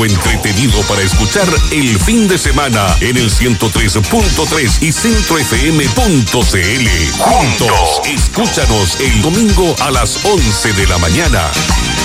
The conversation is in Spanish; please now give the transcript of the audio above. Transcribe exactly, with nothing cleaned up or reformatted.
algo entretenido para escuchar el fin de semana en el ciento tres punto tres y centro f m punto c l. Juntos, escúchanos el domingo a las once de la mañana.